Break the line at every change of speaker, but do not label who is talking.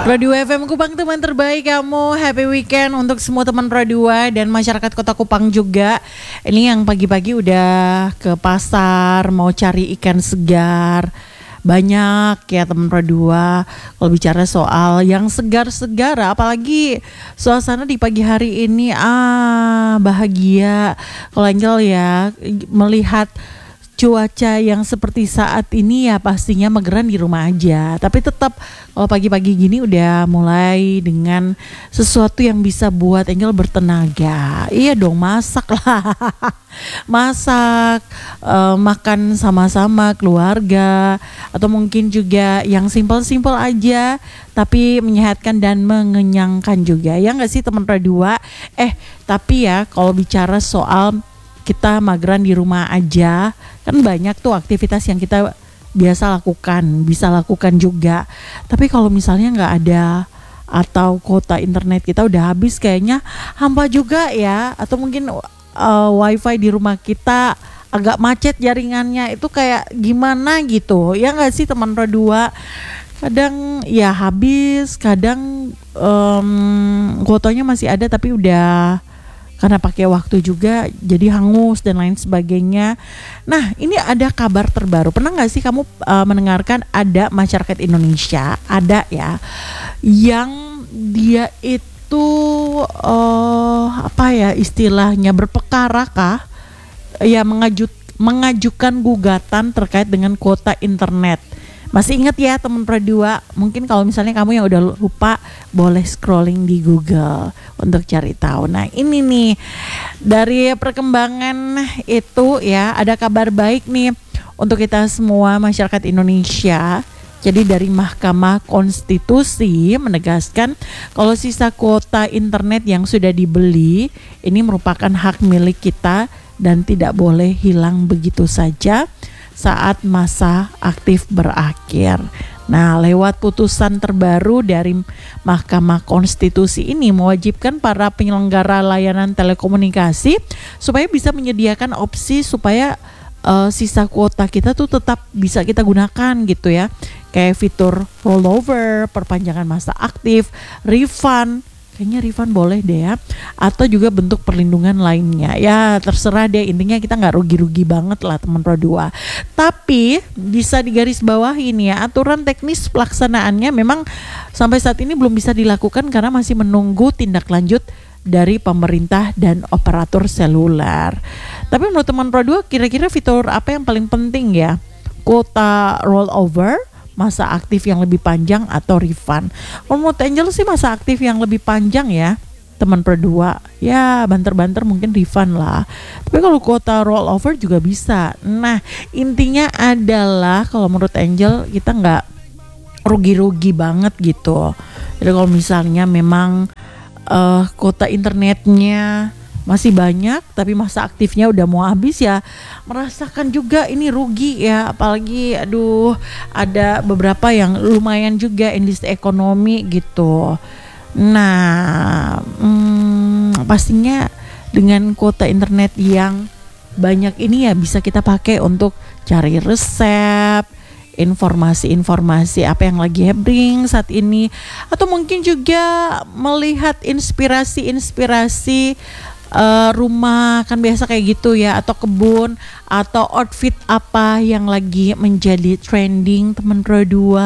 Pro 2 FM Kupang, teman terbaik kamu. Happy weekend untuk semua teman Pro 2 dan masyarakat Kota Kupang juga. Ini yang pagi-pagi udah ke pasar mau cari ikan segar. Banyak ya teman Pro 2 kalau bicara soal yang segar-segar, apalagi suasana di pagi hari ini bahagia. Kalau Angel ya melihat cuaca yang seperti saat ini ya pastinya mageran di rumah aja. Tapi tetap kalau pagi-pagi gini udah mulai dengan sesuatu yang bisa buat Angel bertenaga. Iya dong, masak lah. Masak, makan sama-sama keluarga, atau mungkin juga yang simpel-simpel aja tapi menyehatkan dan mengenyangkan juga. Ya nggak sih teman Radua? Tapi ya kalau bicara soal kita mageran di rumah aja, kan banyak tuh aktivitas yang kita biasa lakukan, bisa lakukan juga. Tapi kalau misalnya nggak ada atau kuota internet kita udah habis, kayaknya hampa juga ya. Atau mungkin wifi di rumah kita agak macet jaringannya, itu kayak gimana gitu. Ya nggak sih teman Radua? Kadang ya habis, kadang kuotanya masih ada tapi udah karena pakai waktu juga jadi hangus dan lain sebagainya. Nah, ini ada kabar terbaru. Pernah nggak sih kamu mendengarkan ada masyarakat Indonesia, ada ya, yang dia itu istilahnya berpekara kah? Ya mengajukan gugatan terkait dengan kuota internet. Masih ingat ya teman Pro 2? Mungkin kalau misalnya kamu yang udah lupa, boleh scrolling di Google untuk cari tahu. Nah ini nih, dari perkembangan itu ya, ada kabar baik nih untuk kita semua masyarakat Indonesia. Jadi dari Mahkamah Konstitusi menegaskan kalau sisa kuota internet yang sudah dibeli ini merupakan hak milik kita dan tidak boleh hilang begitu saja saat masa aktif berakhir. Nah, lewat putusan terbaru dari Mahkamah Konstitusi ini mewajibkan para penyelenggara layanan telekomunikasi supaya bisa menyediakan opsi supaya sisa kuota kita tuh tetap bisa kita gunakan gitu ya. Kayak fitur rollover, perpanjangan masa aktif, refund. Kayaknya refund boleh deh ya, atau juga bentuk perlindungan lainnya. Ya terserah deh, intinya kita nggak rugi-rugi banget lah teman Pro 2. Tapi bisa digarisbawahi nih ya, aturan teknis pelaksanaannya memang sampai saat ini belum bisa dilakukan karena masih menunggu tindak lanjut dari pemerintah dan operator seluler. Tapi menurut teman Pro 2, kira-kira fitur apa yang paling penting ya? Kuota rollover, masa aktif yang lebih panjang, atau refund? Kalau menurut Angel sih masa aktif yang lebih panjang ya teman Pro 2. Ya banter-banter mungkin refund lah. Tapi kalau kuota rollover juga bisa. Nah intinya adalah kalau menurut Angel kita nggak rugi-rugi banget gitu. Jadi kalau misalnya memang kuota internetnya masih banyak tapi masa aktifnya udah mau habis, ya merasakan juga ini rugi ya. Apalagi ada beberapa yang lumayan juga industri ekonomi gitu. Nah pastinya dengan kuota internet yang banyak ini ya bisa kita pakai untuk cari resep, informasi-informasi apa yang lagi happening saat ini, atau mungkin juga melihat inspirasi rumah kan biasa kayak gitu ya, atau kebun, atau outfit apa yang lagi menjadi trending teman Pro 2.